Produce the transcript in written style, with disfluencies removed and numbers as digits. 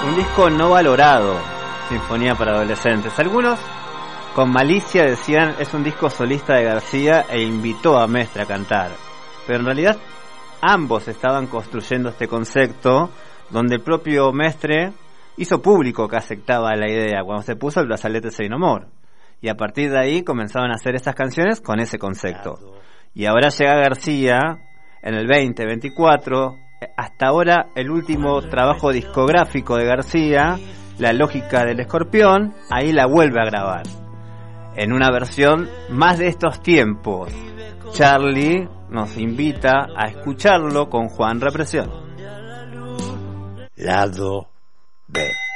un disco no valorado, Sinfonía para Adolescentes. Algunos con malicia decían es un disco solista de García e invitó a Mestre a cantar, pero en realidad ambos estaban construyendo este concepto donde el propio Mestre hizo público que aceptaba la idea cuando se puso el brazalete Say No More, y a partir de ahí comenzaban a hacer estas canciones con ese concepto. Y ahora llega García en el 2024, hasta ahora el último trabajo discográfico de García, La Lógica del Escorpión, ahí la vuelve a grabar en una versión más de estos tiempos. Charlie nos invita a escucharlo con Juan Represión. Lado B.